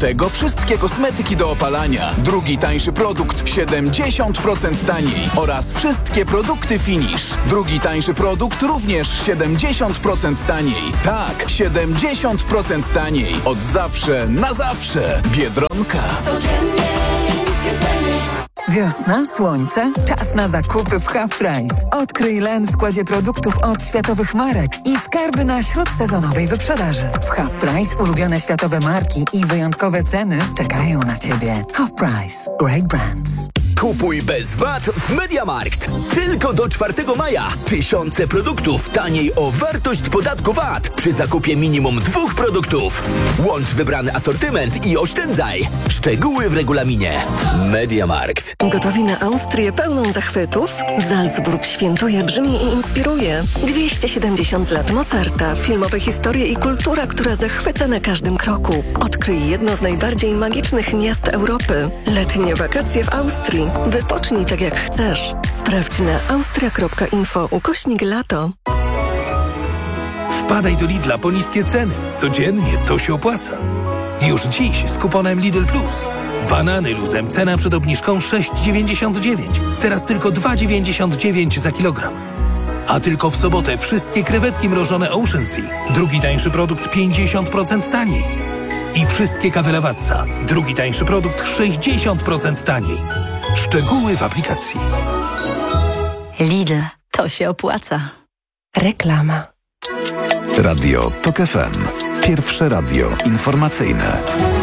tego wszystkie kosmetyki do opalania. Drugi tańszy produkt 70% taniej. Oraz wszystkie produkty Finish. Drugi tańszy produkt również 70% taniej. Tak, 70% taniej. Od zawsze na zawsze. Biedronka. Codziennie niskie ceny. Wiosna, słońce, czas na zakupy w Half Price. Odkryj len w składzie produktów od światowych marek i skarby na śródsezonowej wyprzedaży. W Half Price ulubione światowe marki i wyjątkowe ceny czekają na Ciebie. Half Price. Great brands. Kupuj bez VAT w MediaMarkt. Tylko do 4 maja. Tysiące produktów taniej o wartość podatku VAT przy zakupie minimum 2 produktów. Łącz wybrany asortyment i oszczędzaj. Szczegóły w regulaminie. MediaMarkt. Gotowi na Austrię pełną zachwytów? Salzburg świętuje, brzmi i inspiruje. 270 lat Mozarta, filmowe historie i kultura, która zachwyca na każdym kroku. Odkryj jedno z najbardziej magicznych miast Europy. Letnie wakacje w Austrii. Wypocznij tak jak chcesz. Sprawdź na austria.info/lato. Wpadaj do Lidla po niskie ceny. Codziennie to się opłaca. Już dziś z kuponem Lidl Plus. Banany luzem, cena przed obniżką 6,99. Teraz tylko 2,99 za kilogram. A tylko w sobotę wszystkie krewetki mrożone Ocean Sea. Drugi tańszy produkt 50% taniej. I wszystkie kawy Lavazza. Drugi tańszy produkt 60% taniej. Szczegóły w aplikacji. Lidl. To się opłaca. Reklama. Radio TOK FM. Pierwsze radio informacyjne.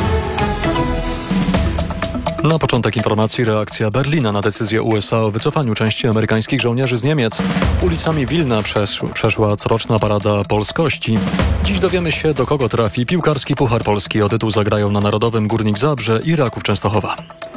Na początek informacji reakcja Berlina na decyzję USA o wycofaniu części amerykańskich żołnierzy z Niemiec. Ulicami Wilna przeszła coroczna parada polskości. Dziś dowiemy się, do kogo trafi piłkarski Puchar Polski. O tytuł zagrają na Narodowym Górnik Zabrze i Raków Częstochowa.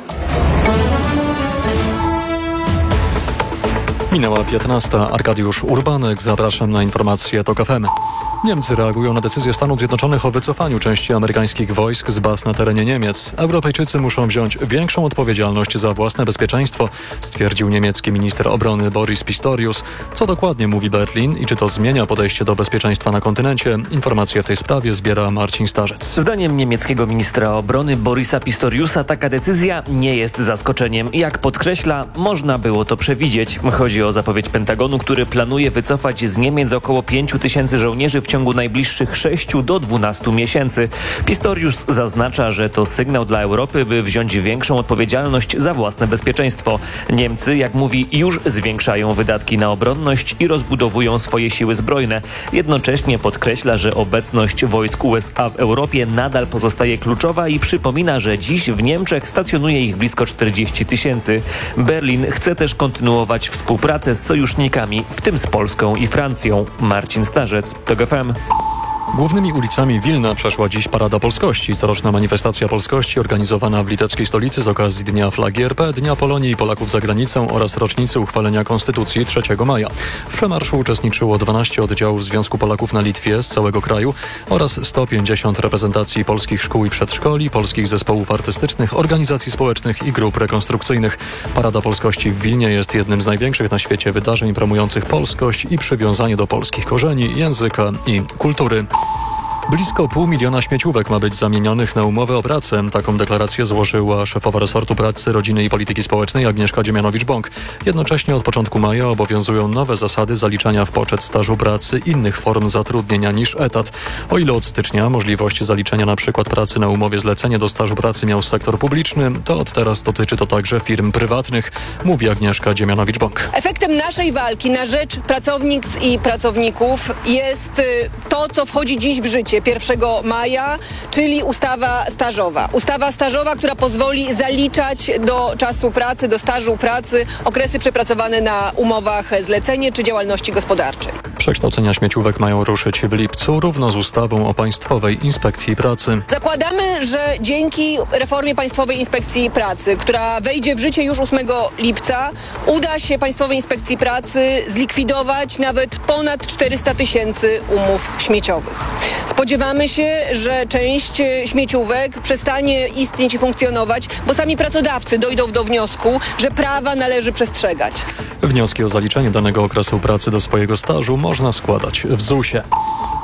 Minęła 15. Arkadiusz Urbanek. Zapraszam na informacje TOK FM. Niemcy reagują na decyzję Stanów Zjednoczonych o wycofaniu części amerykańskich wojsk z baz na terenie Niemiec. Europejczycy muszą wziąć większą odpowiedzialność za własne bezpieczeństwo, stwierdził niemiecki minister obrony Boris Pistorius. Co dokładnie mówi Berlin i czy to zmienia podejście do bezpieczeństwa na kontynencie? Informacje w tej sprawie zbiera Marcin Starzec. Zdaniem niemieckiego ministra obrony Borisa Pistoriusa taka decyzja nie jest zaskoczeniem. Jak podkreśla, można było to przewidzieć. Chodzi o zapowiedź Pentagonu, który planuje wycofać z Niemiec około 5 000 żołnierzy w ciągu najbliższych 6 do 12 miesięcy. Pistorius zaznacza, że to sygnał dla Europy, by wziąć większą odpowiedzialność za własne bezpieczeństwo. Niemcy, jak mówi, już zwiększają wydatki na obronność i rozbudowują swoje siły zbrojne. Jednocześnie podkreśla, że obecność wojsk USA w Europie nadal pozostaje kluczowa i przypomina, że dziś w Niemczech stacjonuje ich blisko 40 000. Berlin chce też kontynuować współpracę z sojusznikami, w tym z Polską i Francją. Marcin Starzec, TOK FM. Głównymi ulicami Wilna przeszła dziś Parada Polskości, coroczna manifestacja polskości organizowana w litewskiej stolicy z okazji Dnia Flagi RP, Dnia Polonii i Polaków za granicą oraz rocznicy uchwalenia Konstytucji 3 maja. W przemarszu uczestniczyło 12 oddziałów Związku Polaków na Litwie z całego kraju oraz 150 reprezentacji polskich szkół i przedszkoli, polskich zespołów artystycznych, organizacji społecznych i grup rekonstrukcyjnych. Parada Polskości w Wilnie jest jednym z największych na świecie wydarzeń promujących polskość i przywiązanie do polskich korzeni, języka i kultury. Blisko 500 000 śmieciówek ma być zamienionych na umowę o pracę. Taką deklarację złożyła szefowa resortu pracy, rodziny i polityki społecznej Agnieszka Dziemianowicz-Bąk. Jednocześnie od początku maja obowiązują nowe zasady zaliczania w poczet stażu pracy innych form zatrudnienia niż etat. O ile od stycznia możliwość zaliczenia np. pracy na umowie zlecenie do stażu pracy miał sektor publiczny, to od teraz dotyczy to także firm prywatnych, mówi Agnieszka Dziemianowicz-Bąk. Efektem naszej walki na rzecz pracownic i pracowników jest to, co wchodzi dziś w życie 1 maja, czyli ustawa stażowa. Ustawa stażowa, która pozwoli zaliczać do czasu pracy, do stażu pracy okresy przepracowane na umowach zlecenie czy działalności gospodarczej. Przekształcenia śmieciówek mają ruszyć w lipcu, równo z ustawą o Państwowej Inspekcji Pracy. Zakładamy, że dzięki reformie Państwowej Inspekcji Pracy, która wejdzie w życie już 8 lipca, uda się Państwowej Inspekcji Pracy zlikwidować nawet ponad 400 000 umów śmieciowych. Spodziewamy się, że część śmieciówek przestanie istnieć i funkcjonować, bo sami pracodawcy dojdą do wniosku, że prawa należy przestrzegać. Wnioski o zaliczenie danego okresu pracy do swojego stażu można składać w ZUS-ie.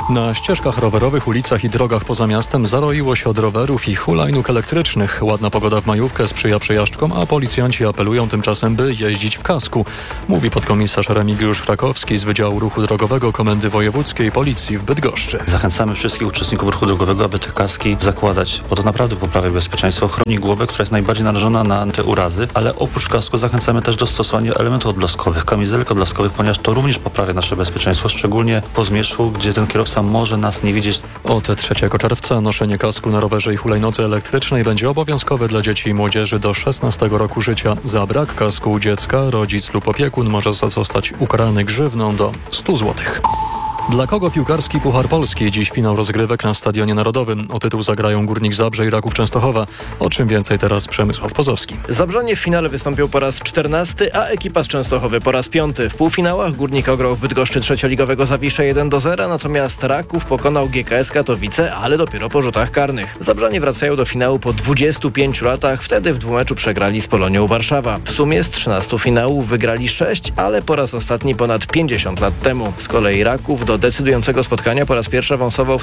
Na ścieżkach rowerowych, ulicach i drogach poza miastem zaroiło się od rowerów i hulajnóg elektrycznych. Ładna pogoda w majówkę sprzyja przejażdżkom, a policjanci apelują tymczasem, by jeździć w kasku. Mówi podkomisarz Remigiusz Krakowski z Wydziału Ruchu Drogowego Komendy Wojewódzkiej Policji w Bydgoszczy. Zachęcamy wszystkich uczestników ruchu drogowego, aby te kaski zakładać, bo to naprawdę poprawia bezpieczeństwo, chroni głowę, która jest najbardziej narażona na te urazy, ale oprócz kasku zachęcamy też do stosowania elementów odblaskowych, kamizelek odblaskowych, ponieważ to również poprawia nasze bezpieczeństwo, szczególnie po zmierzchu, gdzie ten kierowca może nas nie widzieć. Od 3 czerwca noszenie kasku na rowerze i hulajnodze elektrycznej będzie obowiązkowe dla dzieci i młodzieży do 16 roku życia. Za brak kasku u dziecka rodzic lub opiekun może zostać ukarany grzywną do 100 zł. Dla kogo piłkarski Puchar Polski? Dziś finał rozgrywek na Stadionie Narodowym. O tytuł zagrają Górnik Zabrze i Raków Częstochowa. O czym więcej teraz Przemysław Pozowski. Zabrzanie w finale wystąpił po raz 14, a ekipa z Częstochowy po raz 5. W półfinałach Górnik ograł w Bydgoszczy trzecioligowego Zawiszę 1-0, natomiast Raków pokonał GKS Katowice, ale dopiero po rzutach karnych. Zabrzanie wracają do finału po 25 latach, wtedy w dwumeczu przegrali z Polonią Warszawa. W sumie z 13 finałów wygrali 6, ale po raz ostatni ponad 50 lat temu. Z kolei Raków do decydującego spotkania po raz pierwszy awansował w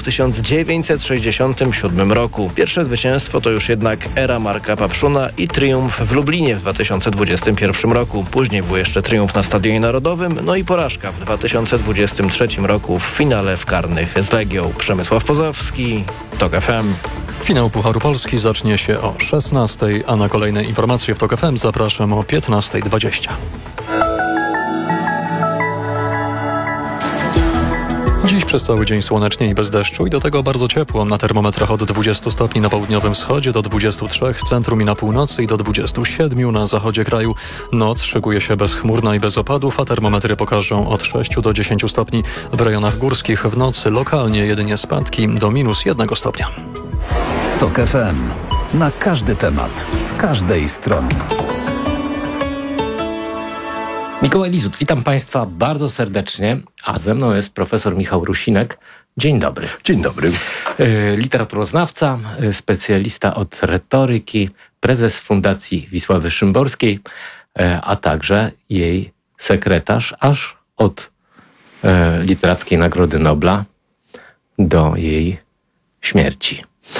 1967 roku. Pierwsze zwycięstwo to już jednak era Marka Papszuna i triumf w Lublinie w 2021 roku. Później był jeszcze triumf na Stadionie Narodowym, no i porażka w 2023 roku w finale w karnych z Legią. Przemysław Pozowski, TOK FM. Finał Pucharu Polski zacznie się o 16:00, a na kolejne informacje w TOK FM zapraszam o 15:20. Dziś przez cały dzień słonecznie i bez deszczu i do tego bardzo ciepło. Na termometrach od 20 stopni na południowym wschodzie do 23 w centrum i na północy i do 27 na zachodzie kraju. Noc szykuje się bezchmurna i bez opadów, a termometry pokażą od 6 do 10 stopni. W rejonach górskich w nocy lokalnie jedynie spadki do -1 stopnia. TOK FM. Na każdy temat, z każdej strony. Mikołaj Lizut, witam Państwa bardzo serdecznie, a ze mną jest profesor Michał Rusinek. Dzień dobry. Dzień dobry. Literaturoznawca, specjalista od retoryki, prezes Fundacji Wisławy Szymborskiej, a także jej sekretarz aż od Literackiej Nagrody Nobla do jej śmierci.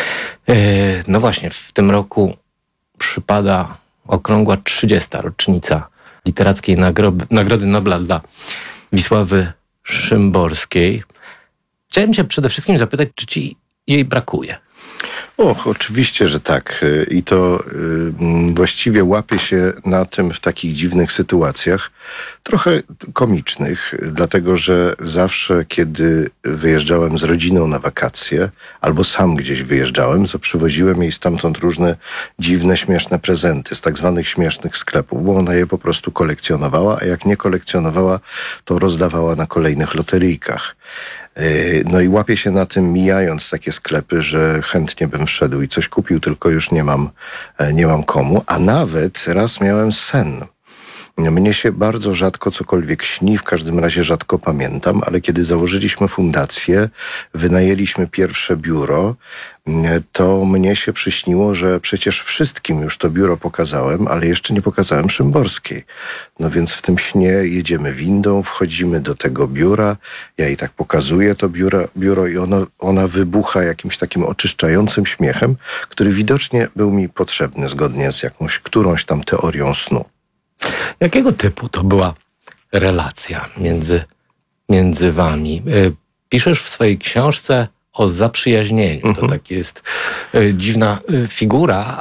No właśnie, w tym roku przypada okrągła 30. rocznica Literackiej Nagrody Nobla dla Wisławy Szymborskiej. Chciałem cię przede wszystkim zapytać, czy ci jej brakuje? Oczywiście, że tak. I to właściwie łapie się na tym w takich dziwnych sytuacjach, trochę komicznych, dlatego że zawsze, kiedy wyjeżdżałem z rodziną na wakacje, albo sam gdzieś wyjeżdżałem, to przywoziłem jej stamtąd różne dziwne, śmieszne prezenty z tak zwanych śmiesznych sklepów, bo ona je po prostu kolekcjonowała, a jak nie kolekcjonowała, to rozdawała na kolejnych loteryjkach. No i łapię się na tym, mijając takie sklepy, że chętnie bym wszedł i coś kupił, tylko już nie mam komu. A nawet raz miałem sen. Mnie się bardzo rzadko cokolwiek śni, w każdym razie rzadko pamiętam, ale kiedy założyliśmy fundację, wynajęliśmy pierwsze biuro, to mnie się przyśniło, że przecież wszystkim już to biuro pokazałem, ale jeszcze nie pokazałem Szymborskiej. No więc w tym śnie jedziemy windą, wchodzimy do tego biura, ja jej tak pokazuję to biuro i ona wybucha jakimś takim oczyszczającym śmiechem, który widocznie był mi potrzebny zgodnie z którąś tam teorią snu. Jakiego typu to była relacja między wami? Piszesz w swojej książce o zaprzyjaźnieniu. To tak jest dziwna figura,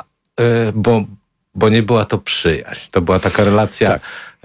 bo nie była to przyjaźń. To była taka relacja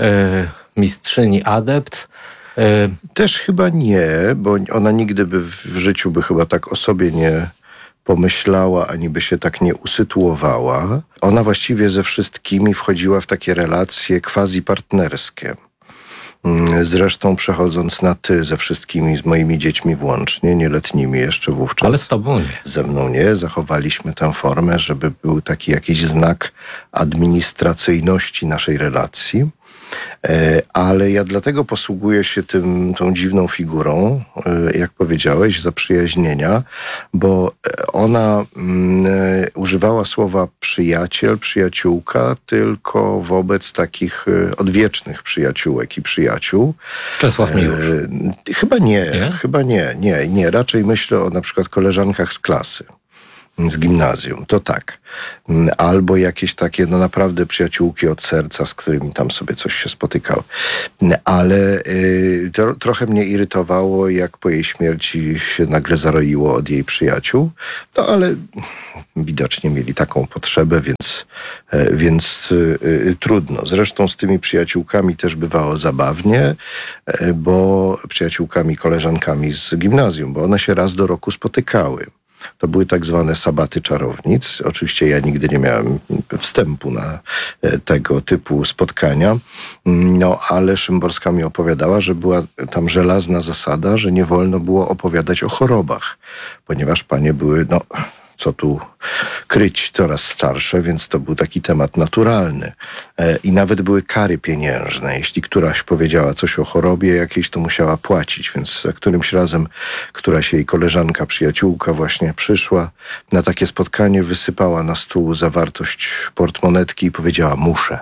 mistrzyni-adept. Też chyba nie, bo ona nigdy by w życiu by chyba tak o sobie nie pomyślała, ani by się tak nie usytuowała. Ona właściwie ze wszystkimi wchodziła w takie relacje quasi-partnerskie. Zresztą przechodząc na ty ze wszystkimi, z moimi dziećmi włącznie, nieletnimi jeszcze wówczas. Ale z tobą nie. Ze mną nie. Zachowaliśmy tę formę, żeby był taki jakiś znak administracyjności naszej relacji. Ale ja dlatego posługuję się tą dziwną figurą, jak powiedziałeś, zaprzyjaźnienia, bo ona używała słowa przyjaciel, przyjaciółka tylko wobec takich odwiecznych przyjaciółek i przyjaciół. Czesław Miłosz. Chyba nie. Raczej myślę o na przykład koleżankach z klasy, z gimnazjum, to tak. Albo jakieś takie, naprawdę przyjaciółki od serca, z którymi tam sobie coś się spotykało. Ale trochę mnie irytowało, jak po jej śmierci się nagle zaroiło od jej przyjaciół. No ale widocznie mieli taką potrzebę, więc trudno. Zresztą z tymi przyjaciółkami też bywało zabawnie, bo przyjaciółkami, koleżankami z gimnazjum, bo one się raz do roku spotykały. To były tak zwane sabaty czarownic. Oczywiście ja nigdy nie miałem wstępu na tego typu spotkania, ale Szymborska mi opowiadała, że była tam żelazna zasada, że nie wolno było opowiadać o chorobach, ponieważ panie były, co tu kryć, coraz starsze, więc to był taki temat naturalny. I nawet były kary pieniężne. Jeśli któraś powiedziała coś o chorobie jakiejś, to musiała płacić, więc którymś razem któraś jej koleżanka, przyjaciółka właśnie przyszła na takie spotkanie, wysypała na stół zawartość portmonetki i powiedziała: muszę.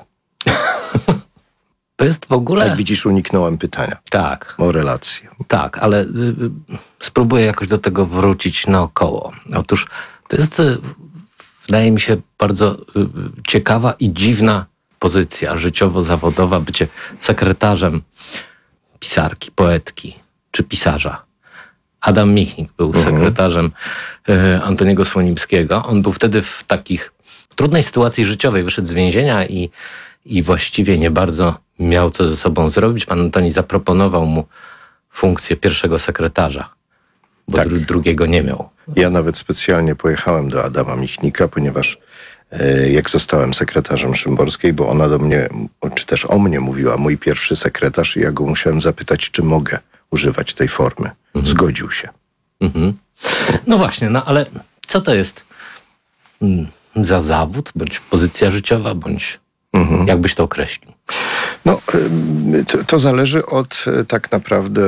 To jest w ogóle... Jak widzisz, uniknąłem pytania. Tak. O relacje. Tak, ale spróbuję jakoś do tego wrócić naokoło. Otóż to jest, wydaje mi się, bardzo ciekawa i dziwna pozycja życiowo-zawodowa, bycie sekretarzem pisarki, poetki czy pisarza. Adam Michnik był sekretarzem Antoniego Słonimskiego. On był wtedy w takich trudnej sytuacji życiowej, wyszedł z więzienia i właściwie nie bardzo miał co ze sobą zrobić. Pan Antoni zaproponował mu funkcję pierwszego sekretarza, bo drugiego nie miał. Ja nawet specjalnie pojechałem do Adama Michnika, ponieważ jak zostałem sekretarzem Szymborskiej, bo ona do mnie, czy też o mnie mówiła, mój pierwszy sekretarz, i ja go musiałem zapytać, czy mogę używać tej formy. Zgodził się. No właśnie, ale co to jest za zawód, bądź pozycja życiowa, bądź jak byś to określił? To zależy od tak naprawdę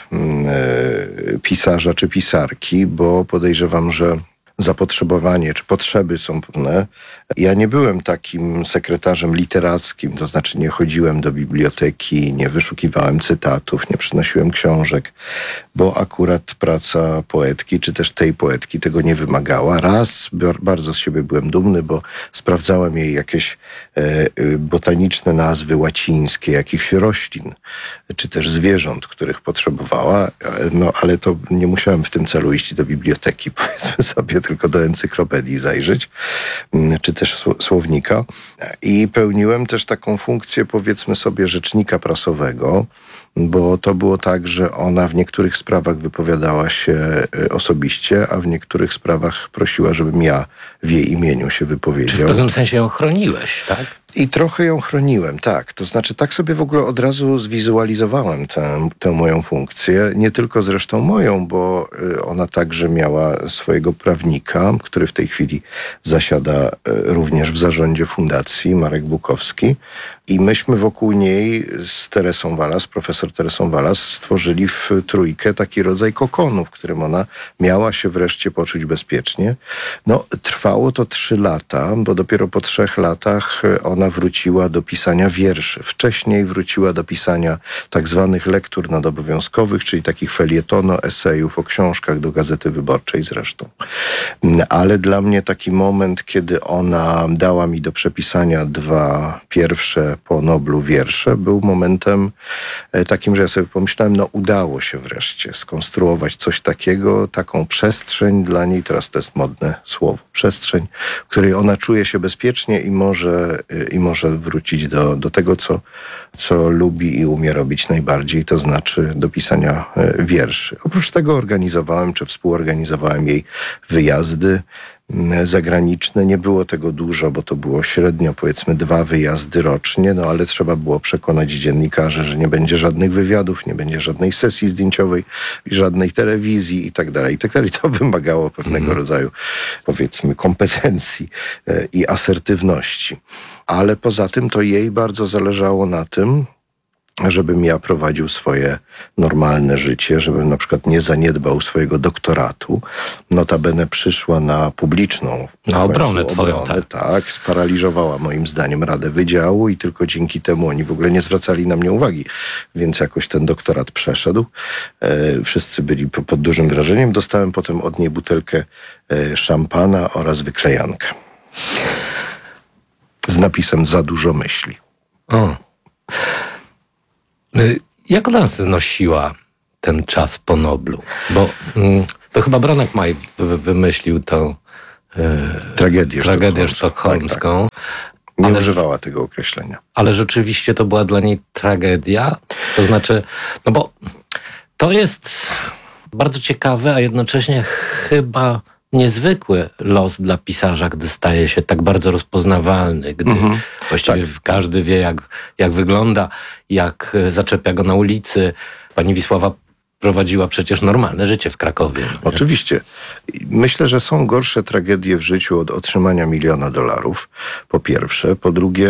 pisarza czy pisarki, bo podejrzewam, że zapotrzebowanie czy potrzeby są pewne. Ja nie byłem takim sekretarzem literackim, to znaczy nie chodziłem do biblioteki, nie wyszukiwałem cytatów, nie przynosiłem książek, bo akurat praca poetki, czy też tej poetki tego nie wymagała. Raz bardzo z siebie byłem dumny, bo sprawdzałem jej jakieś botaniczne nazwy łacińskie, jakichś roślin, czy też zwierząt, których potrzebowała, ale to nie musiałem w tym celu iść do biblioteki, powiedzmy sobie, tylko do encyklopedii zajrzeć, czy też słownika. I pełniłem też taką funkcję, powiedzmy sobie, rzecznika prasowego, bo to było tak, że ona w niektórych sprawach wypowiadała się osobiście, a w niektórych sprawach prosiła, żebym ja w jej imieniu się wypowiedział. Czy w pewnym sensie ją chroniłeś, tak? I trochę ją chroniłem, tak. To znaczy tak sobie w ogóle od razu zwizualizowałem tę moją funkcję. Nie tylko zresztą moją, bo ona także miała swojego prawnika, który w tej chwili zasiada również w zarządzie fundacji, Marek Bukowski. I myśmy wokół niej z Teresą Walas, profesor Teresą Walas, stworzyli w trójkę taki rodzaj kokonu, w którym ona miała się wreszcie poczuć bezpiecznie. Trwało to 3 lata, bo dopiero po 3 latach ona wróciła do pisania wierszy. Wcześniej wróciła do pisania tak zwanych lektur nadobowiązkowych, czyli takich felietono, esejów o książkach, do Gazety Wyborczej zresztą. Ale dla mnie taki moment, kiedy ona dała mi do przepisania 2 pierwsze po Noblu wiersze, był momentem takim, że ja sobie pomyślałem, udało się wreszcie skonstruować coś takiego, taką przestrzeń dla niej, teraz to jest modne słowo, przestrzeń, w której ona czuje się bezpiecznie i może wrócić do tego, co lubi i umie robić najbardziej, to znaczy do pisania wierszy. Oprócz tego organizowałem, czy współorganizowałem jej wyjazdy zagraniczne. Nie było tego dużo, bo to było średnio, powiedzmy, 2 wyjazdy rocznie, ale trzeba było przekonać dziennikarzy, że nie będzie żadnych wywiadów, nie będzie żadnej sesji zdjęciowej, żadnej telewizji i tak dalej. To wymagało pewnego rodzaju, powiedzmy, kompetencji i asertywności. Ale poza tym to jej bardzo zależało na tym, żebym ja prowadził swoje normalne życie, żebym na przykład nie zaniedbał swojego doktoratu. Notabene przyszła na publiczną obronę twoją, tak, sparaliżowała moim zdaniem Radę Wydziału i tylko dzięki temu oni w ogóle nie zwracali na mnie uwagi, więc jakoś ten doktorat przeszedł. Wszyscy byli pod dużym wrażeniem. Dostałem potem od niej butelkę szampana oraz wyklejankę z napisem "Za dużo myśli". O. Jak ona znosiła ten czas po Noblu? Bo to chyba Bronek Maj wymyślił tą tragedię sztokholmską. Tak. Nie używała tego określenia. Ale rzeczywiście to była dla niej tragedia. To znaczy, no bo to jest bardzo ciekawe, a jednocześnie chyba niezwykły los dla pisarza, gdy staje się tak bardzo rozpoznawalny, gdy właściwie każdy wie, jak wygląda, jak zaczepia go na ulicy. Pani Wisława prowadziła przecież normalne życie w Krakowie. Oczywiście. Myślę, że są gorsze tragedie w życiu od otrzymania $1 miliona, po pierwsze. Po drugie,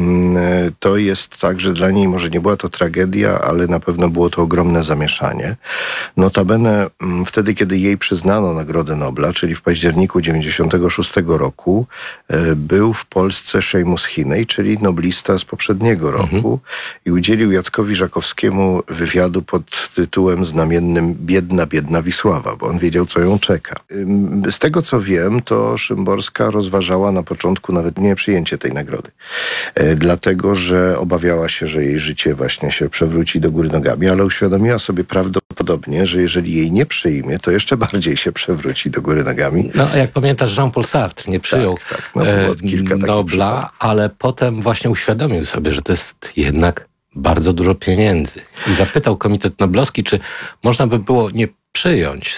to jest tak, że dla niej może nie była to tragedia, ale na pewno było to ogromne zamieszanie. Notabene wtedy, kiedy jej przyznano Nagrodę Nobla, czyli w październiku 1996 roku, był w Polsce Seamus Heaney, czyli noblista z poprzedniego roku i udzielił Jackowi Żakowskiemu wywiadu pod tytułem znamiennym "Biedna, biedna Wisława", bo on wiedział, co ją czeka. Z tego, co wiem, to Szymborska rozważała na początku nawet nie przyjęcie tej nagrody. Dlatego, że obawiała się, że jej życie właśnie się przewróci do góry nogami, ale uświadomiła sobie prawdopodobnie, że jeżeli jej nie przyjmie, to jeszcze bardziej się przewróci do góry nogami. No, a jak pamiętasz, Jean-Paul Sartre nie przyjął Nobla, ale potem właśnie uświadomił sobie, że to jest jednak bardzo dużo pieniędzy. I zapytał Komitet Noblowski, czy można by było nie przyjąć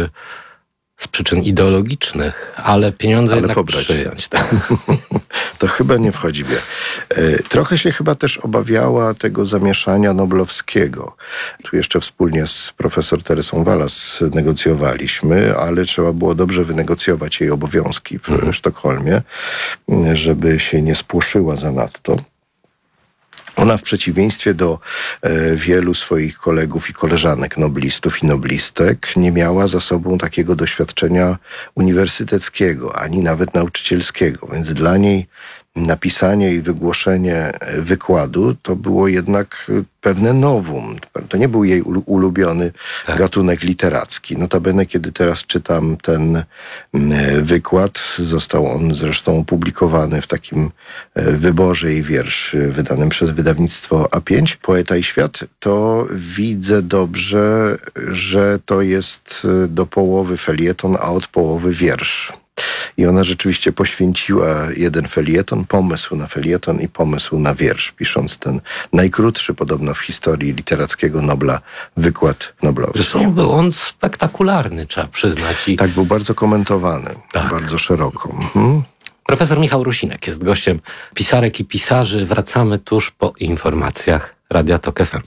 z przyczyn ideologicznych, ale pieniądze jednak pobrać. Przyjąć. Tak. To chyba nie wchodzi w grę. Trochę się chyba też obawiała tego zamieszania noblowskiego. Tu jeszcze wspólnie z profesor Teresą Walas negocjowaliśmy, ale trzeba było dobrze wynegocjować jej obowiązki w Sztokholmie, żeby się nie spłoszyła zanadto. Ona w przeciwieństwie do wielu swoich kolegów i koleżanek noblistów i noblistek nie miała za sobą takiego doświadczenia uniwersyteckiego, ani nawet nauczycielskiego, więc dla niej napisanie i wygłoszenie wykładu to było jednak pewne novum. To nie był jej ulubiony gatunek literacki. Notabene, kiedy teraz czytam ten wykład, został on zresztą opublikowany w takim wyborze i wiersz wydanym przez wydawnictwo A5, Poeta i Świat, to widzę dobrze, że to jest do połowy felieton, a od połowy wiersz. I ona rzeczywiście poświęciła jeden felieton, pomysł na felieton i pomysł na wiersz, pisząc ten najkrótszy podobno w historii literackiego Nobla wykład noblowski. Zresztą był on spektakularny, trzeba przyznać. Tak, był bardzo komentowany, bardzo szeroko. Profesor Michał Rusinek jest gościem Pisarek i Pisarzy. Wracamy tuż po informacjach Radia Tok FM.